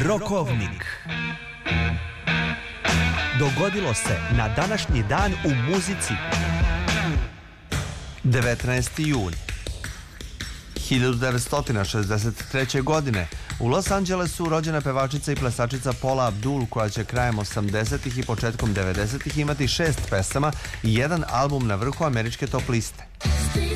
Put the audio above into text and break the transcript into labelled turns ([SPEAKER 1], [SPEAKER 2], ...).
[SPEAKER 1] Rokovnik. Dogodilo se na današnji dan u muzici.
[SPEAKER 2] 19. jun 1963. godine u Los Angelesu rođena pevačica i plesačica Paula Abdul, koja će krajem 80. i početkom 90. imati 6 pesama i jedan album na vrhu američke top liste.